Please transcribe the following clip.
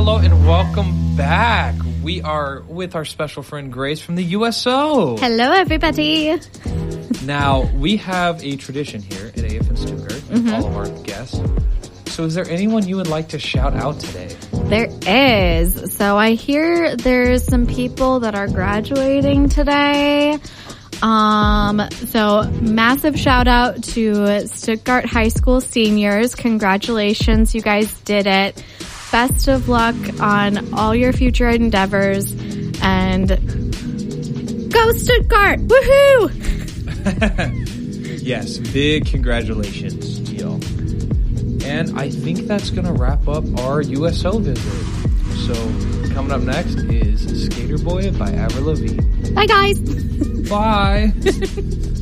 hello, and welcome back. We are with our special friend Grace from the USO. Hello, everybody. Now, we have a tradition here at AFN Stuttgart with all of our guests. So is there anyone you would like to shout out today? There is. So I hear there's some people that are graduating today. So massive shout out to Stuttgart High School seniors. Congratulations. You guys did it. Best of luck on all your future endeavors, and go Stuttgart! Woohoo! Yes, big congratulations to y'all. And I think that's going to wrap up our USO visit. So coming up next is Skater Boy by Avril Lavigne. Bye, guys. Bye.